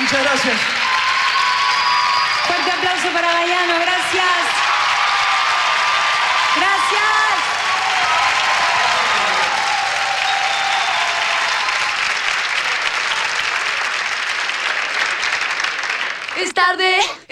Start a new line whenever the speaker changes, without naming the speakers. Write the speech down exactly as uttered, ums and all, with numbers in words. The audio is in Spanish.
Muchas gracias.
Fuerte aplauso para Baiano, gracias. Gracias.
Es tarde.